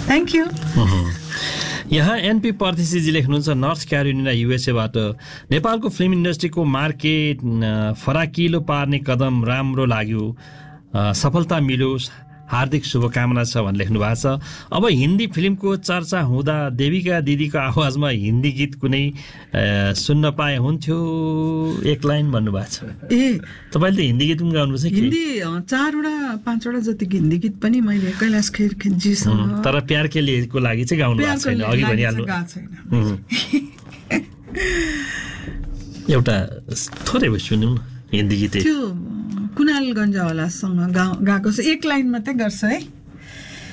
Thank you. यहाँ NP परदेशीजी लेख्नुहुन्छ north Carolina युएसएबाट, नेपालको फिल्म इन्डस्ट्रीको मार्केट फराकिलो पार्ने कदम राम्रो लाग्यो, सफलता मिलोस्, हार्दिक शुभकामना छ भनेर लेख्नु भएको छ। अब हिन्दी फिल्मको चर्चा हुँदा देविका दिदीको आवाजमा हिन्दी गीत कुनै सुन्न पाए हुन्थ्यो, एक लाइन भन्नुभएको छ। ए तपाईँले त हिन्दी गीत पनि गाउनुपर्छ कि? हिन्दी 4-5 जति हिन्दी गीत पनि मैले कैलाश खेरजीसँग, तर प्यार के लिएको लागि चाहिँ गाउनु भएको छैन, अघि भनिहाल्नु। एउटा थोरै सुनौँ न हिन्दी गीत। त्यो कुणाल गन्जावालासँग गाएको छ, एक लाइन मात्रै गर्छ है।